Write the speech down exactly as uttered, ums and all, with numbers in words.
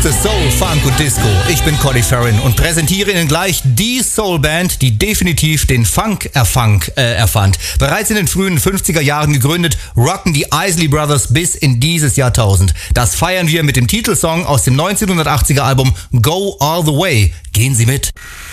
Liebste Soul, Funk und Disco. Ich bin Cody Farrin und präsentiere Ihnen gleich die Soulband, die definitiv den Funk erfang, äh, erfand. Bereits in den frühen fünfziger Jahren gegründet, rocken die Isley Brothers bis in dieses Jahrtausend. Das feiern wir mit dem Titelsong aus dem neunzehnhundertachtziger Album Go All The Way. Gehen Sie mit.